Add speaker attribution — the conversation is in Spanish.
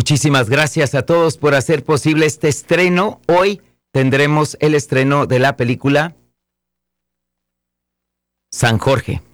Speaker 1: Muchísimas gracias a todos por hacer posible este estreno. Hoy tendremos el estreno de la película San Jorge.